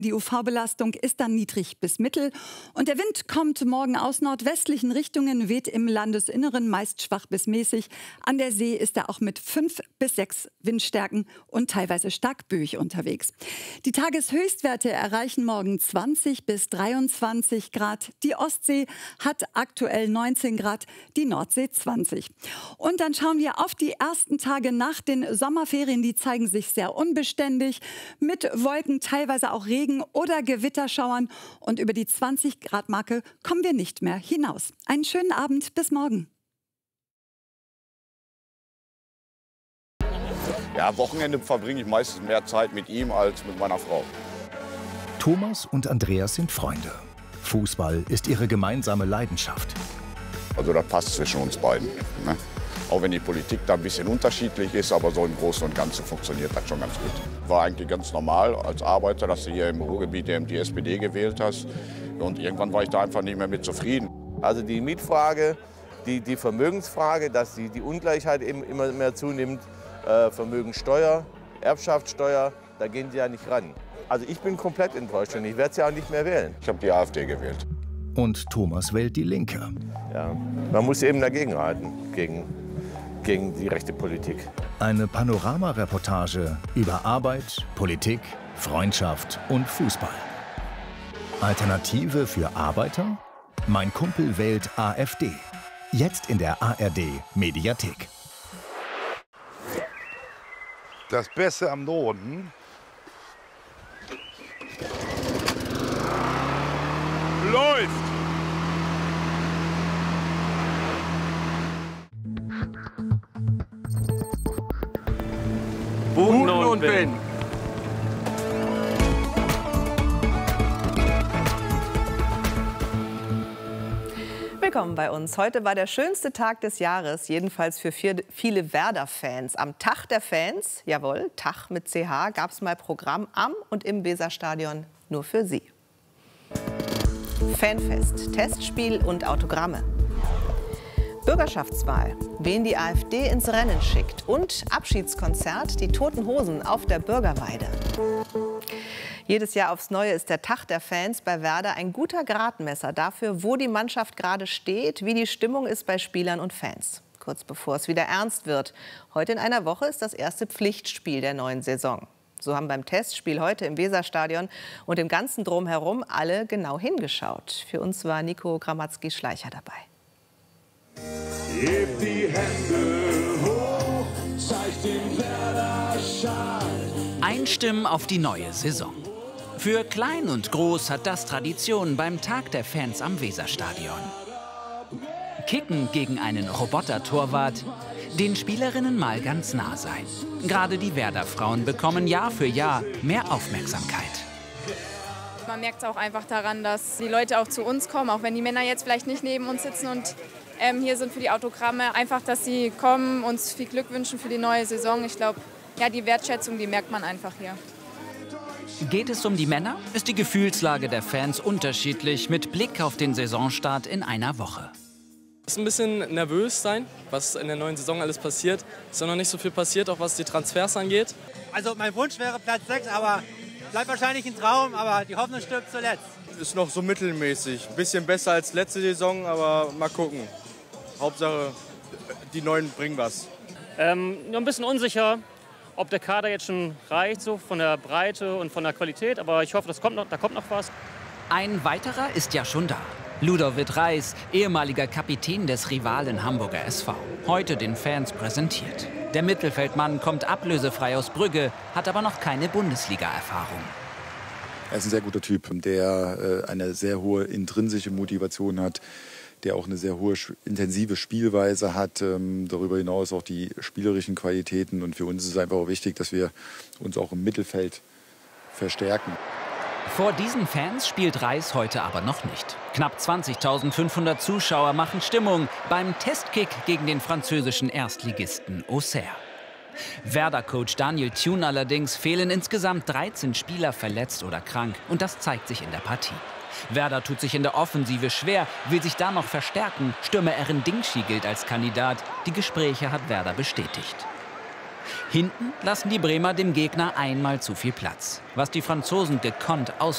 Die UV-Belastung ist dann niedrig bis mittel und der Wind kommt morgen aus nordwestlichen Richtungen, weht im Landesinneren meist schwach bis mäßig. An der See ist er auch mit 5 bis 6 Windstärken und teilweise stark böig unterwegs. Die Tageshöchstwerte erreichen morgen 20 bis 23 Grad. Die Ostsee hat aktuell 19 Grad, die Nordsee 20. Und dann schauen wir auf die ersten Tage nach den Sommerferien. Die zeigen sich sehr unbeständig, mit Wolken, teilweise auch Regen oder Gewitterschauern. Und über die 20-Grad-Marke kommen wir nicht mehr hinaus. Einen schönen Abend, bis morgen. Ja, Wochenende verbringe ich meistens mehr Zeit mit ihm als mit meiner Frau. Thomas und Andreas sind Freunde. Fußball ist ihre gemeinsame Leidenschaft. Also das passt zwischen uns beiden, ne? Auch wenn die Politik da ein bisschen unterschiedlich ist, aber so im Großen und Ganzen funktioniert das schon ganz gut. War eigentlich ganz normal als Arbeiter, dass du hier im Ruhrgebiet eben die SPD gewählt hast. Und irgendwann war ich da einfach nicht mehr mit zufrieden. Also die Mietfrage, die Vermögensfrage, dass die Ungleichheit eben immer mehr zunimmt, Vermögensteuer, Erbschaftssteuer, da gehen sie ja nicht ran. Also ich bin komplett enttäuscht und ich werde sie auch nicht mehr wählen. Ich habe die AfD gewählt. Und Thomas wählt die Linke. Ja, man muss eben dagegen halten, gegen die rechte Politik. Eine Panorama-Reportage über Arbeit, Politik, Freundschaft und Fußball. Alternative für Arbeiter? Mein Kumpel wählt AfD. Jetzt in der ARD-Mediathek. Das Beste am Norden läuft. Guten und Wind. Willkommen bei uns. Heute war der schönste Tag des Jahres, jedenfalls für viele Werder-Fans. Am Tag der Fans, jawohl, Tag mit CH, gab es mal Programm am und im Weserstadion nur für Sie. Fanfest, Testspiel und Autogramme. Bürgerschaftswahl, wen die AfD ins Rennen schickt. Und Abschiedskonzert, die Toten Hosen auf der Bürgerweide. Jedes Jahr aufs Neue ist der Tag der Fans bei Werder ein guter Gradmesser dafür, wo die Mannschaft gerade steht, wie die Stimmung ist bei Spielern und Fans. Kurz bevor es wieder ernst wird. Heute in einer Woche ist das erste Pflichtspiel der neuen Saison. So haben beim Testspiel heute im Weserstadion und im ganzen Drumherum alle genau hingeschaut. Für uns war Nico Gramatzki-Schleicher dabei. Hebt die Hände hoch, zeigt den Werder-Schal. Einstimmen auf die neue Saison. Für Klein und Groß hat das Tradition beim Tag der Fans am Weserstadion. Kicken gegen einen Roboter-Torwart, den Spielerinnen mal ganz nah sein. Gerade die Werder-Frauen bekommen Jahr für Jahr mehr Aufmerksamkeit. Man merkt auch einfach daran, dass die Leute auch zu uns kommen, auch wenn die Männer jetzt vielleicht nicht neben uns sitzen und hier sind für die Autogramme. Einfach, dass sie kommen, uns viel Glück wünschen für die neue Saison. Ich glaube, ja, die Wertschätzung, die merkt man einfach hier. Geht es um die Männer, ist die Gefühlslage der Fans unterschiedlich mit Blick auf den Saisonstart in einer Woche. Es ist ein bisschen nervös sein, was in der neuen Saison alles passiert. Es ist ja noch nicht so viel passiert, auch was die Transfers angeht. Also mein Wunsch wäre Platz 6, aber bleibt wahrscheinlich ein Traum, aber die Hoffnung stirbt zuletzt. Ist noch so mittelmäßig, ein bisschen besser als letzte Saison, aber mal gucken. Hauptsache, die Neuen bringen was. Nur ein bisschen unsicher, ob der Kader jetzt schon reicht, so von der Breite und von der Qualität. Aber ich hoffe, da kommt noch was. Ein weiterer ist ja schon da. Ludovic Reis, ehemaliger Kapitän des Rivalen Hamburger SV. Heute den Fans präsentiert. Der Mittelfeldmann kommt ablösefrei aus Brügge, hat aber noch keine Bundesliga-Erfahrung. Er ist ein sehr guter Typ, der eine sehr hohe intrinsische Motivation hat, der auch eine sehr hohe intensive Spielweise hat, darüber hinaus auch die spielerischen Qualitäten. Und für uns ist es einfach auch wichtig, dass wir uns auch im Mittelfeld verstärken. Vor diesen Fans spielt Reis heute aber noch nicht. Knapp 20.500 Zuschauer machen Stimmung beim Testkick gegen den französischen Erstligisten Auxerre. Werder-Coach Daniel Thun allerdings fehlen insgesamt 13 Spieler verletzt oder krank. Und das zeigt sich in der Partie. Werder tut sich in der Offensive schwer, will sich da noch verstärken. Stürmer Erin Dingschi gilt als Kandidat. Die Gespräche hat Werder bestätigt. Hinten lassen die Bremer dem Gegner einmal zu viel Platz. Was die Franzosen gekonnt aus